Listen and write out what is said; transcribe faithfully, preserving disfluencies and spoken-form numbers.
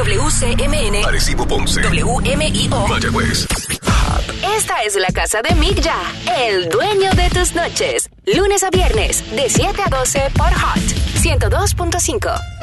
W C M N, Arecibo, Ponce, W M I O, Mayagüez. Esta es la casa de Mick Ya, el dueño de tus noches. Lunes a viernes, de siete a doce por Hot ciento dos punto cinco.